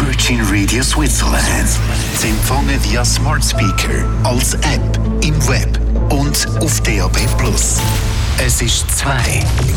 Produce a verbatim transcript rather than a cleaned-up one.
Virgin Radio Switzerland. Zu empfangen via Smart Speaker, als App, im Web und auf D A B plus. Es ist zwei.